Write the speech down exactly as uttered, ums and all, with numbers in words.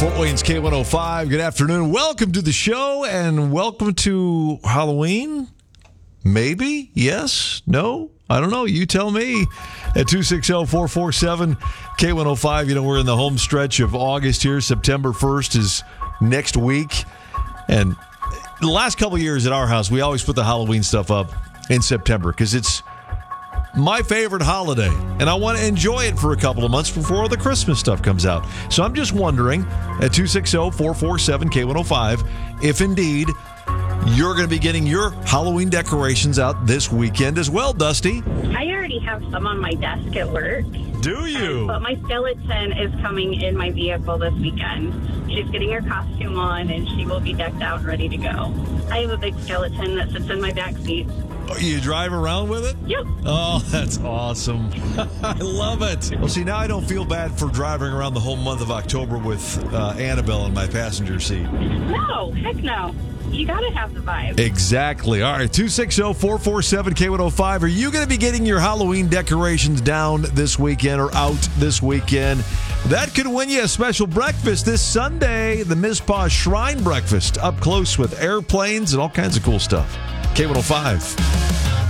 Fort Wayne's K one oh five. Good afternoon. Welcome to the show and welcome to Halloween. Maybe? Yes? No? I don't know. You tell me. At two six zero, four four seven, K one oh five. You know, we're in the home stretch of August here. September first is next week. And the last couple of years at our house, we always put the Halloween stuff up in September because it's my favorite holiday, and I want to enjoy it for a couple of months before the Christmas stuff comes out. So I'm just wondering, at two six zero, four four seven, K one oh five, if indeed you're going to be getting your Halloween decorations out this weekend as well, Dusty. I already have some on my desk at work. Do you? But my skeleton is coming in my vehicle this weekend. She's getting her costume on, and she will be decked out and ready to go. I have a big skeleton that sits in my back seat. Oh, you drive around with it? Yep. Oh, that's awesome. I love it. Well, see, now I don't feel bad for driving around the whole month of October with uh, Annabelle in my passenger seat. No, heck no. You got to have the vibe. Exactly. All right, two six zero, four four seven, K one oh five. Are you going to be getting your Halloween decorations down this weekend or out this weekend? That could win you a special breakfast this Sunday, the Mizpah Shrine Breakfast, up close with airplanes and all kinds of cool stuff. K one oh five.